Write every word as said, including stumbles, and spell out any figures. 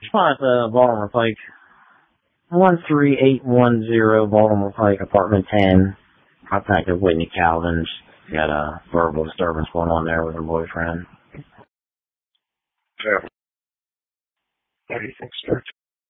Spot uh, Baltimore Pike. one three eight one zero Baltimore Pike, apartment ten. Contacted Whitney Calvin's. Got a verbal disturbance going on there with her boyfriend. Yeah. What do you think, sir?